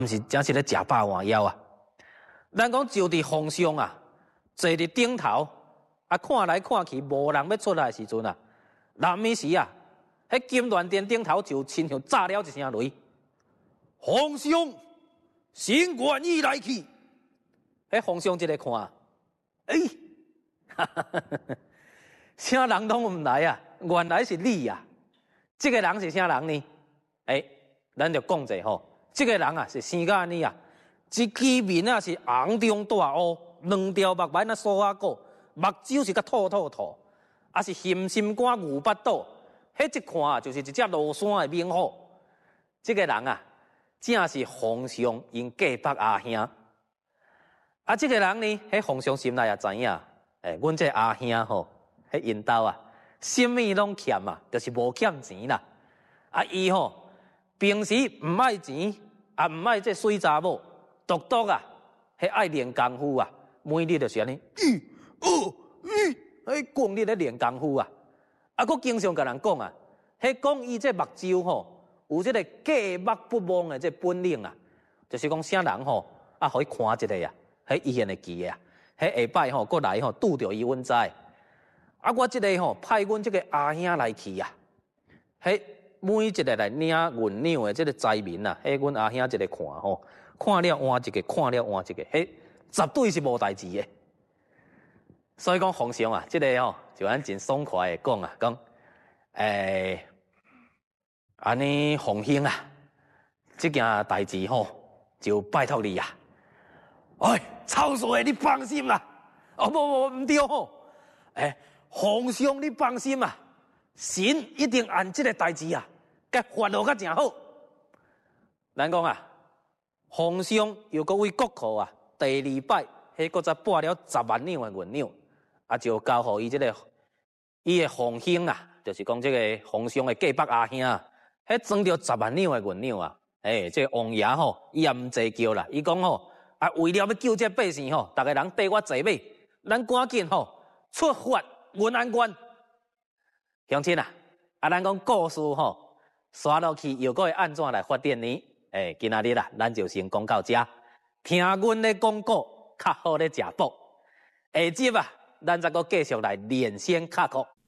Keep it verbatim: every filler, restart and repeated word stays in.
毋是真是咧食饱换枵啊！咱讲就伫皇上啊，坐伫顶头啊，看来看去无人要出来的时阵啊，南面时啊，迄金銮殿顶头就亲像炸了一声雷。皇上，臣愿意来去。迄皇上一个看，哎、欸，哈哈哈哈，啥人拢毋来啊？原来是你啊！这个人是啥人呢？哎、欸，咱就讲者吼。这个人啊，是生甲安尼啊，一支面啊是红中大乌，两条目眼啊梳啊鼓，目睭是甲吐吐吐，啊是咸心肝牛巴肚，迄一看啊就是一只落山的猛虎。这个人啊，正是皇上因嫁北阿兄。啊，这个人呢，迄皇上心内也知影，诶、欸，阮这阿兄吼，迄因兜啊，什么拢欠啊，就是无欠钱啦。啊，伊吼。平时唔爱钱，也唔爱这水查某，独独啊，迄爱练功夫啊，每日就是安尼，咦哦咦，迄讲你咧练功夫啊，啊，佫经常甲人讲啊，迄讲伊这目睭吼，有这个过目不忘的这本领啊，就是讲啥人吼，啊，互伊看一下啊，迄伊现会记啊，迄下摆吼，过来吼，拄着伊阮知，啊，我即个吼派阮即个阿兄来去啊，迄。每一个来领银两的这个灾民啊，迄阮阿兄一个看吼，看了换一个，看了换一个，迄绝对是无代志的。所以讲皇上啊，这个吼就安真爽快的讲啊，讲诶，安尼皇兄啊，这件代志吼就拜托你啊。哎，草率你放心啦，哦不不唔对吼，诶，皇上你放心啊。神一定按这个代志啊，甲发落甲真好。咱讲啊，皇上又搁为国库啊，第二摆迄搁再拨了十万两的银两，啊就交互伊这个伊的皇兄啊，就是讲这个皇上的嫁北阿兄啊，迄装着十万两的银两啊，诶、欸，这个王爷吼，伊也毋济叫啦，伊讲吼，啊为了要救这百姓吼，逐个人缀我坐马，咱赶紧吼出发云安关。乡亲啊，啊，咱讲故事吼，刷落去又搁会安怎来发展呢？诶、欸，今仔日啦，咱就先讲到这。听阮咧广告，较好咧食补。下集啊，咱再搁继续来连线卡课。